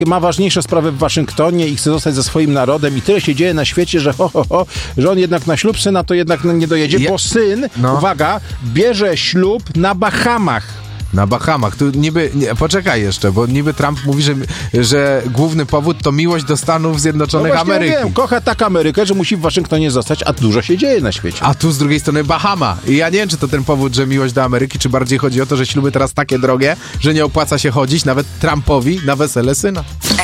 ma ważniejsze sprawy w Waszyngtonie i chce zostać ze swoim narodem i tyle się dzieje na świecie, że że on jednak na ślub syna to jednak nie dojedzie, bo syn, uwaga, bierze ślub na Bahamach. Na Bahamach. Tu niby... Nie, poczekaj jeszcze, bo niby Trump mówi, że główny powód to miłość do Stanów Zjednoczonych Ameryki. Wiem, kocha tak Amerykę, że musi w Waszyngtonie zostać, a dużo się dzieje na świecie. A tu z drugiej strony Bahama. I ja nie wiem, czy to ten powód, że miłość do Ameryki, czy bardziej chodzi o to, że śluby teraz takie drogie, że nie opłaca się chodzić nawet Trumpowi na wesele syna.